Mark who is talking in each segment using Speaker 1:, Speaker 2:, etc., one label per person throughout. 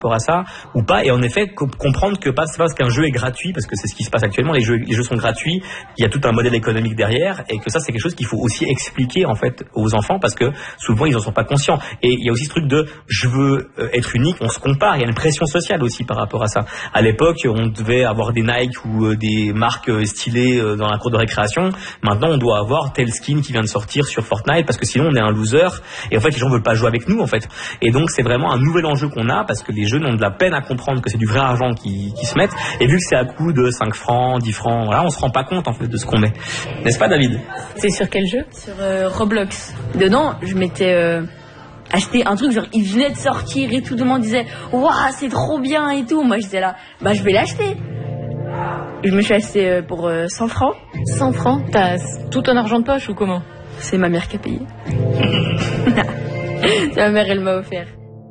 Speaker 1: à ça ou pas, et en effet comprendre que c'est pas parce qu'un jeu est gratuit, parce que c'est ce qui se passe actuellement, les jeux sont gratuits, il y a tout un modèle économique derrière, et que ça c'est quelque chose qu'il faut aussi expliquer en fait aux enfants, parce que souvent ils en sont pas conscients. Et il y a aussi ce truc de je veux être unique, on se compare, il y a une pression sociale aussi par rapport à ça. À l'époque on devait avoir des Nike ou des marques stylées dans la cour de récréation. Maintenant on doit avoir tel skin qui vient de sortir sur Fortnite, parce que sinon on est un loser, et en fait les gens veulent pas jouer avec nous en fait. Et donc c'est vraiment un nouvel enjeu qu'on a, parce que les jeunes ont de la peine à comprendre que c'est du vrai argent qui se mettent, et vu que c'est à coût de 5 francs, 10 francs, voilà, on se rend pas compte en fait de ce qu'on met. N'est-ce pas David?
Speaker 2: C'est sur quel jeu? Sur Roblox. Dedans, je m'étais acheté un truc, genre il venait de sortir et tout le monde disait waouh, c'est trop bien et tout. Moi j'étais là, bah je vais l'acheter. Je me suis acheté pour 100 francs.
Speaker 3: 100 francs? T'as tout ton argent de poche ou comment?
Speaker 2: C'est ma mère qui a payé. C'est ma mère, elle m'a offert.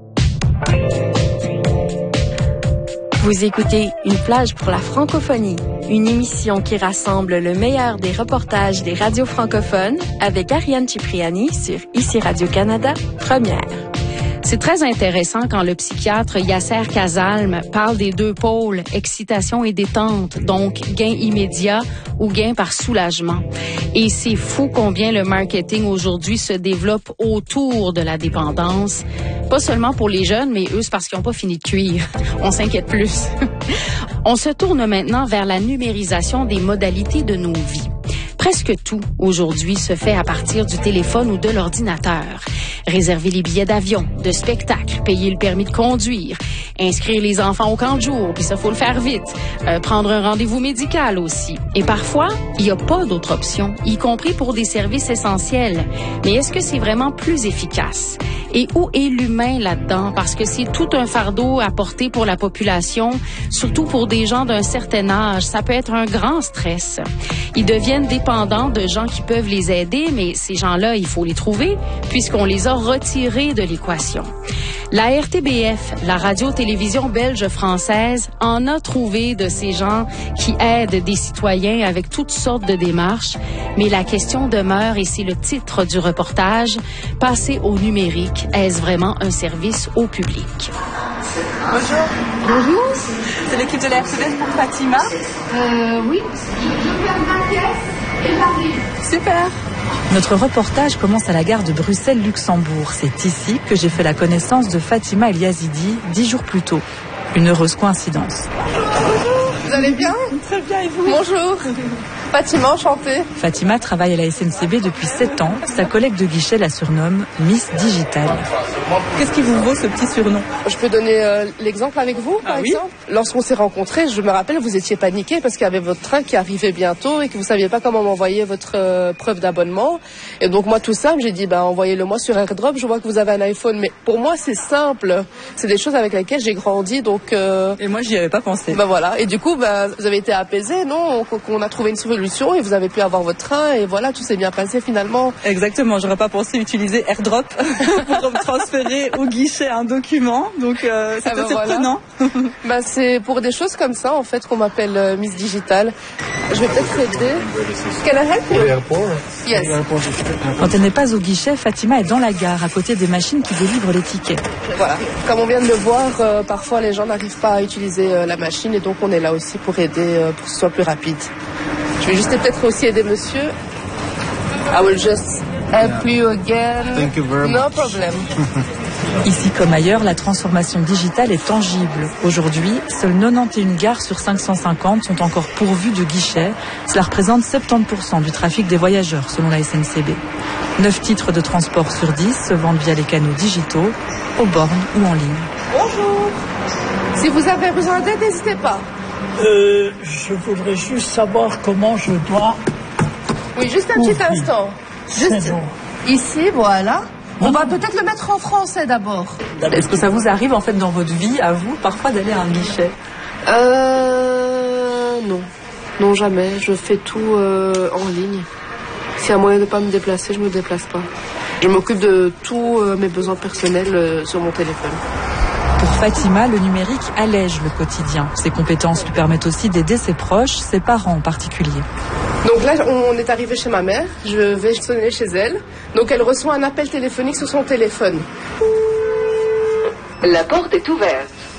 Speaker 4: Vous écoutez Une plage pour la francophonie, une émission qui rassemble le meilleur des reportages des radios francophones avec Ariane Cipriani sur ICI Radio-Canada, Première.
Speaker 5: C'est très intéressant quand le psychiatre Yasser Kazalm parle des deux pôles, excitation et détente, donc gain immédiat ou gain par soulagement. Et c'est fou combien le marketing aujourd'hui se développe autour de la dépendance. Pas seulement pour les jeunes, mais eux, c'est parce qu'ils n'ont pas fini de cuire. On s'inquiète plus. On se tourne maintenant vers la numérisation des modalités de nos vies. Presque tout, aujourd'hui, se fait à partir du téléphone ou de l'ordinateur. Réserver les billets d'avion, de spectacle, payer le permis de conduire, inscrire les enfants au camp de jour, puis ça, faut le faire vite. Prendre un rendez-vous médical aussi. Et parfois, il n'y a pas d'autre option, y compris pour des services essentiels. Mais est-ce que c'est vraiment plus efficace? Et où est l'humain là-dedans? Parce que c'est tout un fardeau à porter pour la population, surtout pour des gens d'un certain âge. Ça peut être un grand stress. Ils deviennent dépendants de gens qui peuvent les aider, mais ces gens-là, il faut les trouver, puisqu'on les a retirés de l'équation. La RTBF, la radio-télévision belge-française, en a trouvé de ces gens qui aident des citoyens avec toutes sortes de démarches. Mais la question demeure, et c'est le titre du reportage, passer au numérique, est-ce vraiment un service au public?
Speaker 6: Bonjour.
Speaker 3: Bonjour.
Speaker 6: C'est l'équipe de la RTBF pour Fatima?
Speaker 3: Oui.
Speaker 6: Super.
Speaker 7: Notre reportage commence à la gare de Bruxelles-Luxembourg. C'est ici que j'ai fait la connaissance de Fatima El Yazidi 10 jours plus tôt. Une heureuse coïncidence.
Speaker 6: Bonjour. Vous allez bien? Très bien, et vous? Bonjour. Fatima, enchantée.
Speaker 7: Fatima travaille à la SNCB depuis 7 ans. Sa collègue de guichet la surnomme Miss Digital.
Speaker 6: Qu'est-ce qui vous vaut ce petit surnom? Je peux donner l'exemple avec vous, par exemple? Lorsqu'on s'est rencontrés, je me rappelle, vous étiez paniqué parce qu'il y avait votre train qui arrivait bientôt et que vous saviez pas comment m'envoyer votre preuve d'abonnement. Et donc moi, tout simple, j'ai dit, envoyez-le-moi sur AirDrop, je vois que vous avez un iPhone. Mais pour moi, c'est simple. C'est des choses avec lesquelles j'ai grandi, donc...
Speaker 7: Et moi, j'y avais pas pensé.
Speaker 6: Voilà. Et du coup, vous avez été apaisé, non? On a trouvé une solution et vous avez pu avoir votre train et voilà, tout s'est bien passé finalement.
Speaker 7: Exactement, j'aurais pas pensé utiliser AirDrop pour transférer au guichet un document, donc c'était surprenant.
Speaker 6: Voilà. C'est pour des choses comme ça en fait qu'on m'appelle Miss Digital. Je vais peut-être aider. Can I help you? Yes.
Speaker 7: Quand elle n'est pas au guichet, Fatima est dans la gare, à côté des machines qui délivrent les tickets.
Speaker 6: Voilà, comme on vient de le voir, parfois les gens n'arrivent pas à utiliser la machine et donc on est là aussi pour aider pour que ce soit plus rapide. Je vais juste peut-être aussi aider monsieur. I will just help you again.
Speaker 8: Thank you very much.
Speaker 6: No problem.
Speaker 7: Ici comme ailleurs, la transformation digitale est tangible. Aujourd'hui, seules 91 gares sur 550 sont encore pourvues de guichets. Cela représente 70% du trafic des voyageurs, selon la SNCB. 9 titres de transport sur 10 se vendent via les canaux digitaux, aux bornes ou en ligne.
Speaker 6: Bonjour. Si vous avez besoin d'aide, n'hésitez pas.
Speaker 9: Je voudrais juste savoir comment je dois...
Speaker 6: Oui, juste un petit instant. Juste ici, voilà. On va peut-être le mettre en français d'abord.
Speaker 7: Est-ce que ça vous arrive en fait dans votre vie, à vous, parfois d'aller à un guichet?
Speaker 6: Non. Non, jamais. Je fais tout en ligne. S'il y a moyen de ne pas me déplacer, je ne me déplace pas. Je m'occupe de tous mes besoins personnels sur mon téléphone.
Speaker 7: Pour Fatima, le numérique allège le quotidien. Ses compétences lui permettent aussi d'aider ses proches, ses parents en particulier.
Speaker 6: Donc là, on est arrivé chez ma mère. Je vais sonner chez elle. Donc elle reçoit un appel téléphonique sur son téléphone.
Speaker 10: La porte est ouverte.